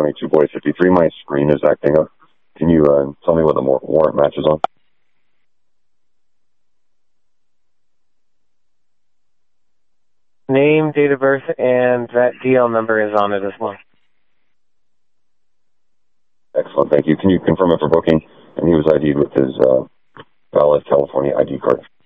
22 boy 53. My screen is acting up. Can you tell me what the warrant matches on? Name, date of birth, and that DL number is on it as well. Excellent, thank you. Can you confirm it for booking? And he was ID'd with his valid California ID card.